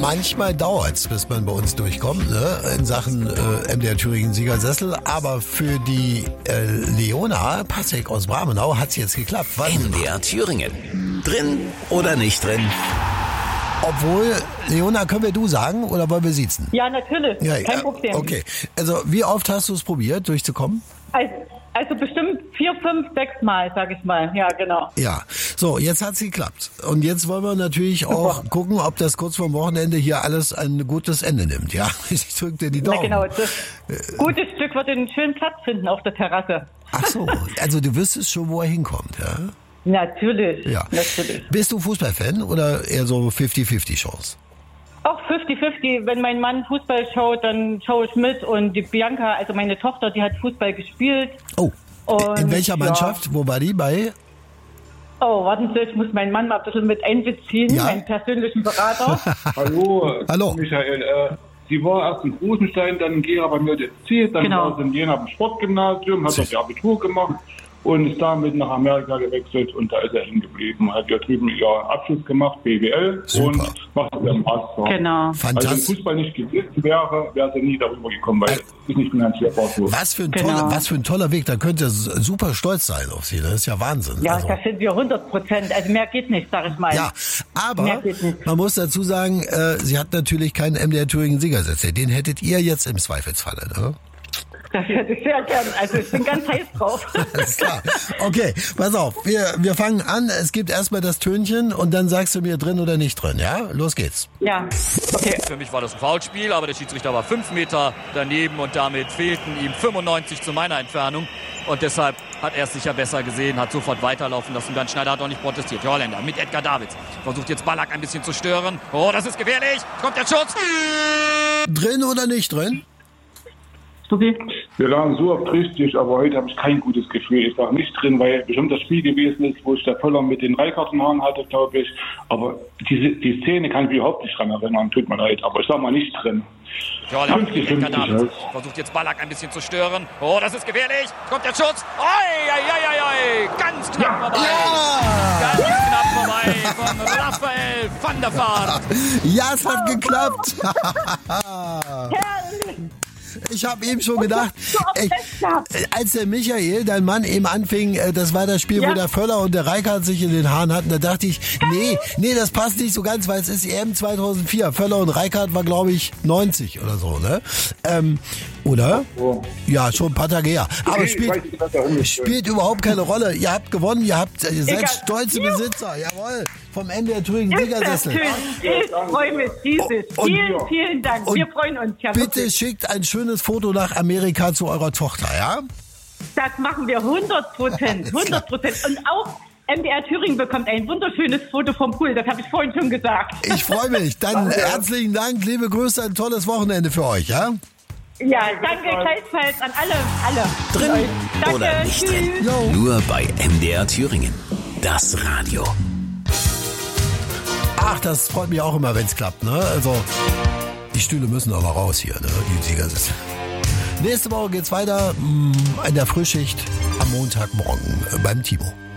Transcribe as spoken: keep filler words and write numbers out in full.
manchmal dauert's, bis man bei uns durchkommt, ne? In Sachen äh, M D R Thüringen Siegersessel. Aber für die äh, Leona Passek aus Bramenau hat's jetzt geklappt. Was? M D R Thüringen. Drin oder nicht drin? Obwohl, Leona, können wir du sagen oder wollen wir siezen? Ja, natürlich. Ja, Kein ja, Problem. Okay. Also, wie oft hast du es probiert, durchzukommen? Also, also bestimmt vier, fünf, sechs Mal, sag ich mal. Ja, genau. Ja. So, jetzt hat's geklappt. Und jetzt wollen wir natürlich auch Super. gucken, ob das kurz vorm Wochenende hier alles ein gutes Ende nimmt. Ja, ich drücke dir die Daumen. Na genau, das gute Stück wird einen schönen Platz finden auf der Terrasse. Ach so, also du wüsstest schon, wo er hinkommt, ja? Natürlich, ja. natürlich. Bist du Fußballfan oder eher so fünfzig fünfzig Chance? Auch fünfzig fünfzig. Wenn mein Mann Fußball schaut, dann schaue ich mit. Und die Bianca, also meine Tochter, die hat Fußball gespielt. Oh, und, in welcher Mannschaft? Ja. Wo war die? Bei? Oh, warten Sie, ich muss meinen Mann mal ein bisschen mit einbeziehen, ja? meinen persönlichen Berater. Hallo, Hallo. Michael. Äh, sie war erst in Rosenstein, dann in Gera bei mir D C, dann genau. war sie in Jena am Sportgymnasium, hat dort ihr Abitur gemacht. Und ist damit nach Amerika gewechselt und da ist er hingeblieben. Hat ja drüben ihren Abschluss gemacht, B W L, Super. Und macht ihren Master. Genau. Fantastisch. Also wenn Fußball nicht gewesen wäre, wäre sie nie darüber gekommen, weil es ist nicht finanziell so. Was für, ein Genau. toller, was für ein toller Weg, da könnt ihr super stolz sein auf sie, das ist ja Wahnsinn. Ja, also. das sind wir hundert Prozent, also mehr geht nicht, sag ich mal. Ja, aber Mehr geht nicht. man muss dazu sagen, äh, sie hat natürlich keinen M D R Thüringen Siegersessel, den hättet ihr jetzt im Zweifelsfalle, ne? Das hätte ich sehr gern. Also ich bin ganz heiß drauf. Alles klar. Okay, pass auf. Wir, wir fangen an. Es gibt erstmal das Tönchen und dann sagst du mir drin oder nicht drin. Ja, los geht's. Ja, okay. Für mich war das ein Foulspiel, aber der Schiedsrichter war fünf Meter daneben und damit fehlten ihm fünfundneunzig zu meiner Entfernung. Und deshalb hat er es sicher besser gesehen, hat sofort weiterlaufen lassen. Bernd Schneider hat auch nicht protestiert. Die Holländer mit Edgar Davids. Versucht jetzt Ballack ein bisschen zu stören. Oh, das ist gefährlich. Kommt der Schutz. Drin oder nicht drin? Okay. Wir lagen so oft richtig, aber heute habe ich kein gutes Gefühl. Ich sage nicht drin, weil bestimmt das Spiel gewesen ist, wo ich der Völler mit den Reikartenhaaren hatte, glaube ich. Aber diese, die Szene kann ich mich überhaupt nicht dran erinnern. Tut mir leid, aber ich sage mal nicht drin. fünfzig fünfzig versucht jetzt Ballack ein bisschen zu stören. Oh, das ist gefährlich. Kommt der Schutz. Oi, oi, oi, oi. Ganz knapp vorbei. Ja. Ganz knapp vorbei von Raphael van der Vaart. Ja, es hat geklappt. Ich habe eben schon gedacht, ey, als der Michael, dein Mann, eben anfing, das war das Spiel, ja. wo der Völler und der Reikart sich in den Haaren hatten, da dachte ich, nee, nee, das passt nicht so ganz, weil es ist E M zweitausendvier. Völler und Reikart war, glaube ich, neunzig oder so, ne? Ähm, oder? Oh. Ja, schon ein paar Tage her. Aber okay, spielt, spielt überhaupt keine Rolle. Ihr habt gewonnen, ihr habt, ihr seid stolze Besitzer, jawohl, vom M D R Thüringen Siegersessel. Ich freue mich riesig. Und, vielen, vielen Dank. Wir freuen uns. Ja, bitte wirklich. Schickt ein schönes Foto nach Amerika zu eurer Tochter, ja? Das machen wir hundert Prozent. hundert Prozent. Und auch M D R Thüringen bekommt ein wunderschönes Foto vom Pool. Das habe ich vorhin schon gesagt. Ich freue mich. Dann herzlichen Dank. Liebe Grüße, ein tolles Wochenende für euch, ja? Ja, danke gleichfalls an alle. alle drin danke, oder nicht tschüss. drin? No. Nur bei M D R Thüringen. Das Radio. Ach, das freut mich auch immer, wenn es klappt, ne? Also, die Stühle müssen aber raus hier, ne? Die Siegersessel. Nächste Woche geht's weiter in der Frühschicht am Montagmorgen beim Timo.